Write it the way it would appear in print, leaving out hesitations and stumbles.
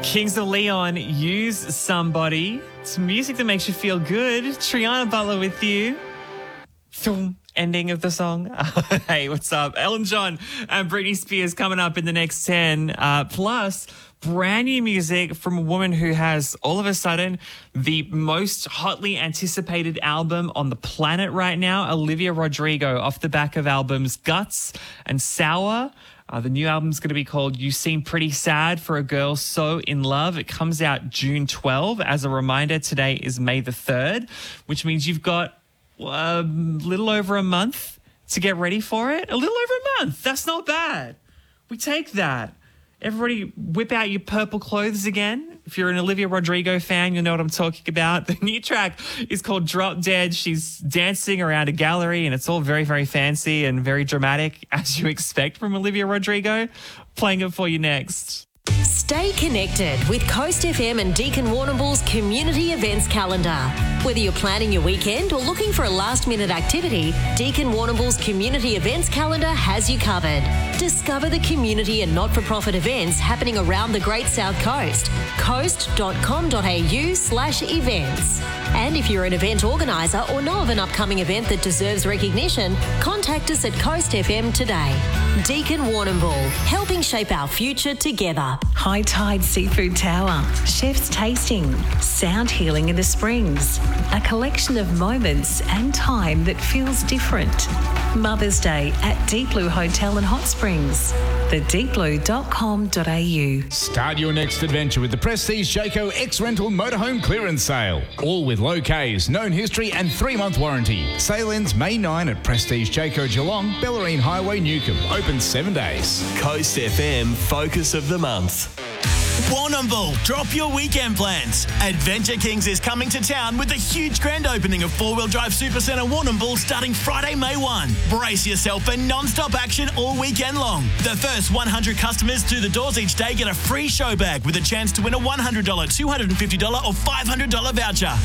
Kings of Leon, Use Somebody. It's music that makes you feel good. Triana Butler with you. Ending of the song. Hey, what's up? Elton John and Britney Spears coming up in the next 10. Plus, brand new music from a woman who has, all of a sudden, the most hotly anticipated album on the planet right now, Olivia Rodrigo, off the back of albums Guts and Sour. The new album's going to be called You Seem Pretty Sad for a Girl So in Love. It comes out June 12. As a reminder, today is May the 3rd, which means you've got a little over a month to get ready for it. A little over a month. That's not bad. We take that. Everybody whip out your purple clothes again. If you're an Olivia Rodrigo fan, you'll know what I'm talking about. The new track is called Drop Dead. She's dancing around a gallery and it's all very, very fancy and very dramatic, as you expect from Olivia Rodrigo. Playing it for you next. Stay connected with Coast FM and Deakin Warrnambool's community events calendar. Whether you're planning your weekend or looking for a last-minute activity, Deakin Warrnambool's community events calendar has you covered. Discover the community and not-for-profit events happening around the Great South Coast. coast.com.au/events. And if you're an event organiser or know of an upcoming event that deserves recognition, contact us at Coast FM today. Deakin Warrnambool, helping shape our future together. High Tide Seafood Tower, Chef's Tasting, Sound Healing in the Springs, a collection of moments and time that feels different. Mother's Day at Deep Blue Hotel and Hot Springs, thedeepblue.com.au. Start your next adventure with the Prestige Jayco X-Rental Motorhome Clearance Sale. All with low Ks, known history and 3-month warranty. Sale ends May 9 at Prestige Jayco Geelong, Bellarine Highway, Newcomb. Open 7 days. Coast FM Focus of the Month. Warrnambool, drop your weekend plans. Adventure Kings is coming to town with a huge grand opening of 4-wheel drive Supercentre Warrnambool starting Friday, May 1. Brace yourself for non-stop action all weekend long. The first 100 customers through the doors each day get a free show bag with a chance to win a $100, $250 or $500 voucher.